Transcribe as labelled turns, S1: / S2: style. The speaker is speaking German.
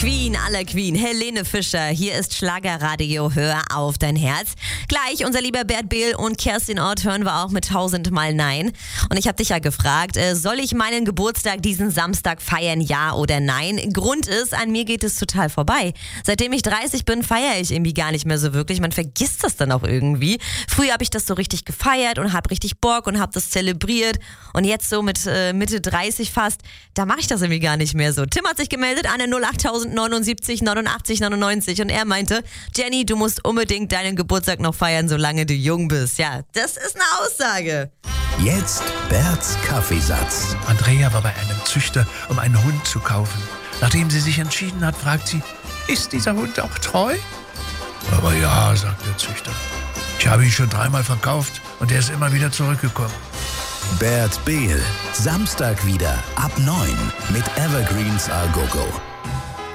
S1: Queen aller Queen, Helene Fischer. Hier ist Schlagerradio, hör auf dein Herz. Gleich, unser lieber Bert Behl und Kerstin Ott hören wir auch mit 1000-mal Nein. Und ich habe dich ja gefragt, soll ich meinen Geburtstag diesen Samstag feiern, ja oder nein? Grund ist, an mir geht es total vorbei. Seitdem ich 30 bin, feiere ich irgendwie gar nicht mehr so wirklich. Man vergisst das dann auch irgendwie. Früher habe ich das so richtig gefeiert und habe richtig Bock und habe das zelebriert. Und jetzt so mit Mitte 30 fast, da mache ich das irgendwie gar nicht mehr so. Tim hat sich gemeldet an der 08079 89 99 und er meinte, Jenny, du musst unbedingt deinen Geburtstag noch feiern, solange du jung bist. Ja, das ist eine Aussage.
S2: Jetzt Berts Kaffeesatz.
S3: Andrea war bei einem Züchter, um einen Hund zu kaufen. Nachdem sie sich entschieden hat, fragt sie, ist dieser Hund auch treu? Aber ja, sagt der Züchter. Ich habe ihn schon 3-mal verkauft und er ist immer wieder zurückgekommen.
S2: Bert Behl, Samstag wieder ab 9 mit Evergreens A Go Go.